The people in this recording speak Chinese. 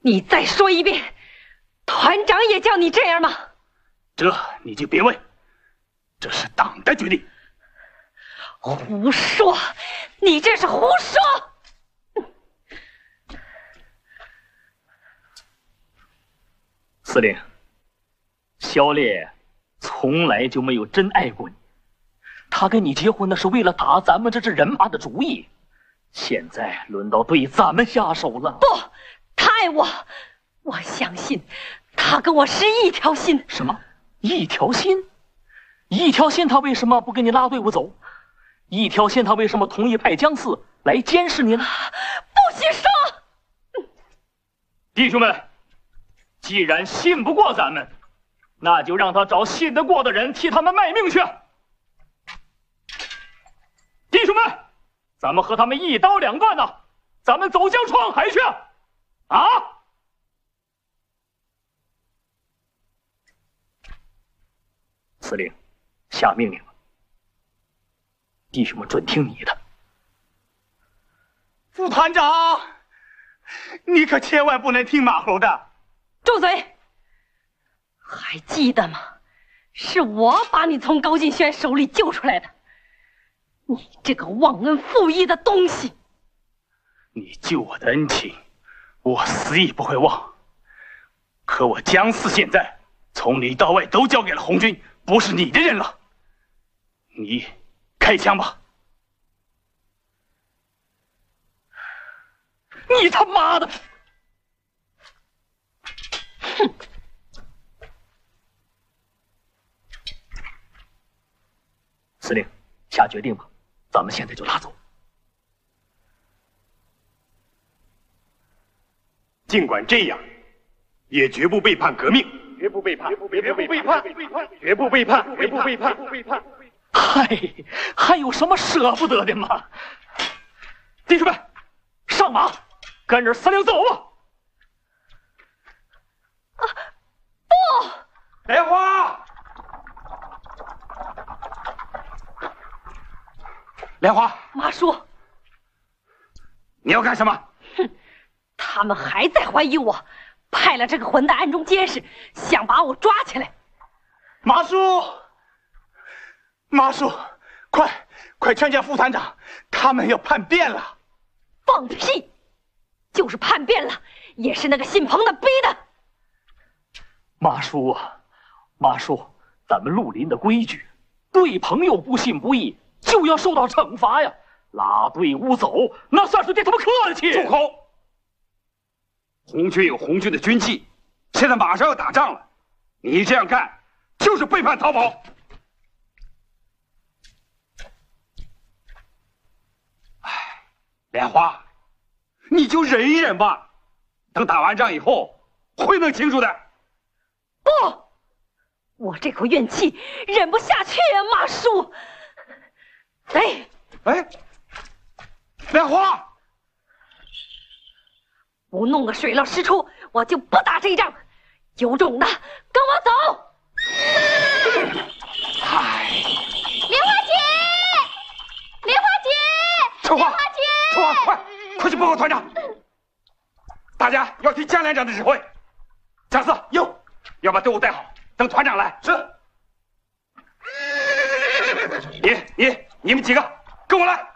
你再说一遍，团长也叫你这样吗？ 这你就别问，这是党的决定。 胡说！你这是胡说！ 司令，小烈从来就没有真爱过你，他跟你结婚那是为了打咱们这支人马的主意，现在轮到对咱们下手了。 不，他爱我，我相信他跟我是一条心。 什么？一条心？一条心他为什么不跟你拉队伍走？一条心他为什么同意派姜四来监视你呢？ 不许说！ 弟兄们，既然信不过咱们，那就让他找信得过的人替他们卖命去。弟兄们，咱们和他们一刀两断呢，咱们走向创海去！啊！司令，下命令了，弟兄们准听你的。 副团长，你可千万不能听马猴的。 住嘴！还记得吗？是我把你从高进轩手里救出来的。你这个忘恩负义的东西！ 你救我的恩情，我死也不会忘。可我姜四现在从里到外都交给了红军，不是你的人了。你开枪吧！ 你他妈的！ 哼！ 司令，下决定吧，咱们现在就拉走。 尽管这样，也绝不背叛革命，绝不背叛，绝不背叛，绝不背叛，绝不背叛。 嗨，还有什么舍不得的吗？弟兄们，上马，跟着司令走吧！ 啊，不！ 莲花， 莲花， 马叔， 你要干什么？ 哼，他们还在怀疑我，派了这个混蛋暗中监视，想把我抓起来。 马叔，马叔，快劝劝副团长，他们要叛变了。 放屁！就是叛变了，也是那个姓彭的逼的。 马叔啊，马叔，咱们绿林的规矩，对朋友不信不义就要受到惩罚呀。拉队伍走，那算是对他们客气。 住口！红军有红军的军纪，现在马上要打仗了，你这样干就是背叛逃跑。哎，莲花，你就忍一忍吧，等打完仗以后会弄清楚的。 不，我这口怨气忍不下去呀，马叔。 哎，莲花， 不弄个水落石出，我就不打这一仗。有种的，跟我走！ 嗨， 莲花姐，莲花姐， 春花， 莲花姐， 春花，快去报告团长，大家要听江连长的指挥。姜四，要把队伍带好，等团长来。是。你们几个跟我来。